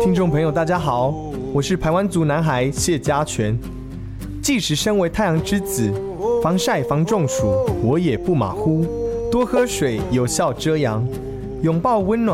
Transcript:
听众朋友大家好，我是排湾族男孩谢家全。即使身为太阳之子，防晒防中暑我也不马虎，多喝水有效遮阳，拥抱温暖